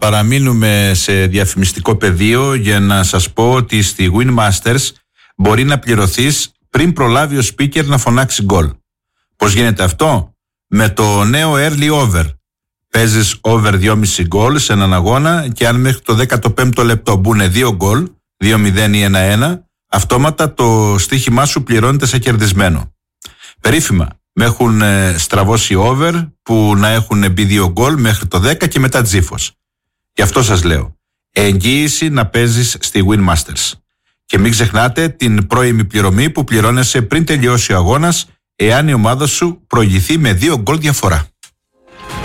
παραμείνουμε σε διαφημιστικό πεδίο για να σας πω ότι στη Win Masters μπορεί να πληρωθείς πριν προλάβει ο speaker να φωνάξει γκολ. Πώς γίνεται αυτό? Με το νέο early over. Παίζεις over 2,5 γκολ σε έναν αγώνα και αν μέχρι το 15ο λεπτό μπουν 2 γκολ, 2-0 ή 1-1, αυτόματα το στοίχημά σου πληρώνεται σε κερδισμένο. Περίφημα. Με έχουν στραβώσει over που να έχουν μπει 2 γκολ μέχρι το 10 και μετά τζίφος. Γι' αυτό σας λέω. Εγγύηση να παίζεις στη Win Masters. Και μην ξεχνάτε την πρώιμη πληρωμή που πληρώνεσαι πριν τελειώσει ο αγώνας, εάν η ομάδα σου προηγηθεί με 2 γκολ διαφορά.